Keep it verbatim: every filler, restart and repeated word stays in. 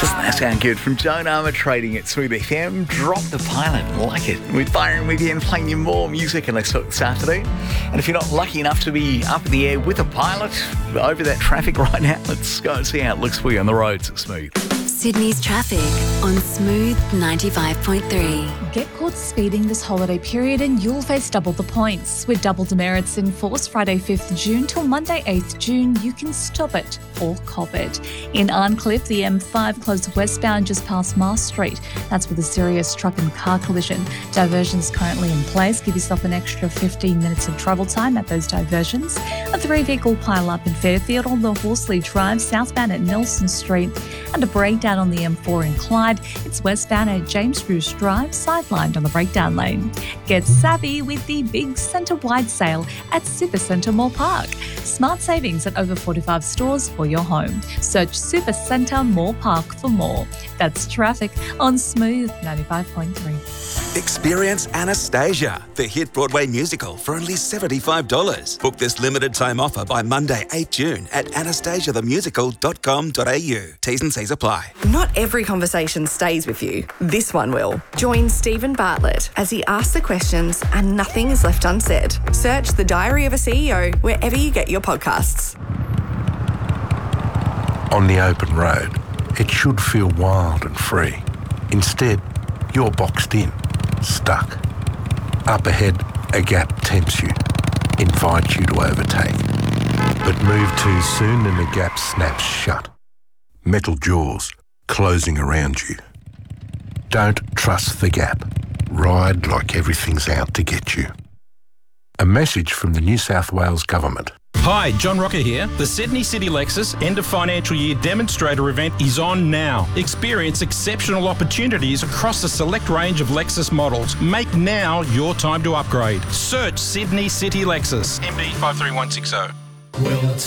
Doesn't that sound good? From Joan Armour Trading at Smooth F M. Drop the Pilot. Like it. With Byron with you and playing you more music and let's talk this afternoon. And if you're not lucky enough to be up in the air with a pilot over that traffic right now, let's go and see how it looks for you on the roads at Smooth. Sydney's traffic on Smooth ninety-five point three. Get caught speeding this holiday period and you'll face double the points. With double demerits in force Friday fifth June till Monday eighth June, you can stop it or cop it. In Arncliffe, the M five closed westbound just past Mars Street. That's with a serious truck and car collision. Diversions currently in place. Give yourself an extra fifteen minutes of travel time at those diversions. A three-vehicle pile-up in Fairfield on the Horsley Drive, southbound at Nelson Street. And a breakdown on the M four in Clyde. It's westbound at James Bruce Drive, sidelined on the breakdown lane. Get savvy with the big centre-wide sale at Supercentre Moore Park. Smart savings at over forty-five stores for your home. Search Supercentre Moore Park for more. That's traffic on Smooth ninety-five point three. Experience Anastasia, the hit Broadway musical, for only seventy-five dollars. Book this limited time offer by Monday eighth June at anastasia the musical dot com dot a u. T's and C's apply. Not every conversation stays with you. This one will. Join Stephen Bartlett as he asks the questions and nothing is left unsaid. Search The Diary of a C E O wherever you get your podcasts. On the open road, it should feel wild and free. Instead, you're boxed in, stuck. Up ahead, a gap tempts you, invites you to overtake. But move too soon and the gap snaps shut. Metal jaws closing around you. Don't trust the gap. Ride like everything's out to get you. A message from the New South Wales Government. Hi, John Rocker here. The Sydney City Lexus End of Financial Year Demonstrator event is on now. Experience exceptional opportunities across a select range of Lexus models. Make now your time to upgrade. Search Sydney City Lexus. M D five three one six zero.